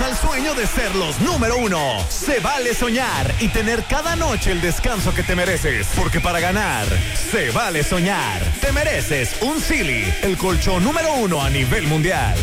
al sueño de ser los número uno. Se vale soñar y tener cada noche el descanso que te mereces. Porque para ganar, se vale soñar. Te mereces un Silly, el colchón número uno a nivel mundial.